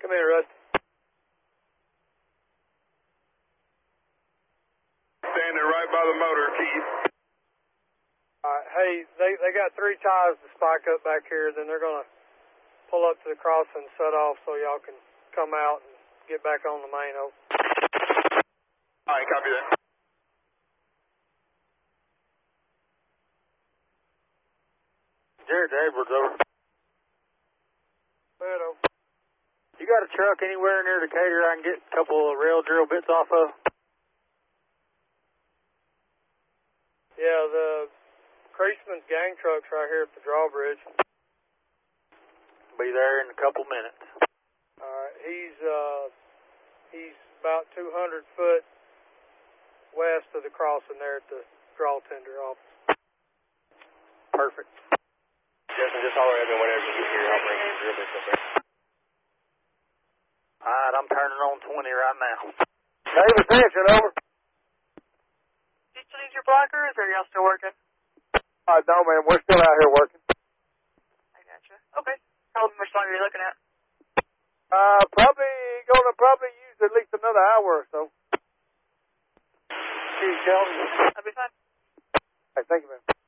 Come here, Russ. Standing right by the motor, Keith. Alright, hey, they got 3 ties to spike up back here, then they're gonna pull up to the crossing and set off so y'all can come out and get back on the main. Over. Alright, copy that. Jared Edwards, over. Good, over. You got a truck anywhere near Decatur I can get a couple of rail drill bits off of? Yeah, the Creasman's gang truck's right here at the drawbridge. Be there in a couple minutes. Alright, he's about 200 foot west of the crossing there at the draw tender office. Perfect. Justin, just holler at me whenever you get here. I'll bring you drill bits up there. Alright, I'm turning on 20 right now. Dave, attention, over. Do you still use your blockers, or are y'all still working? No, man, we're still out here working. I gotcha. Okay. How much longer are you looking at? Probably use at least another hour or so. Cheers, Kelvin. That'll be fine. Hey, thank you, man.